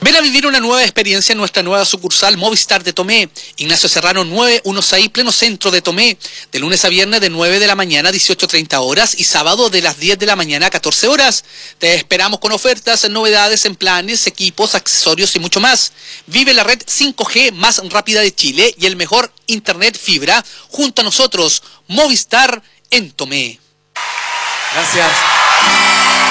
Ven a vivir una nueva experiencia en nuestra nueva sucursal Movistar de Tomé, Ignacio Serrano 916, pleno centro de Tomé, de lunes a viernes de 9 de la mañana a 18:30 horas y sábado de las 10 de la mañana a 14 horas. Te esperamos con ofertas, novedades en planes, equipos, accesorios y mucho más. Vive la red 5G más rápida de Chile y el mejor internet fibra junto a nosotros, Movistar en Tomé. Gracias.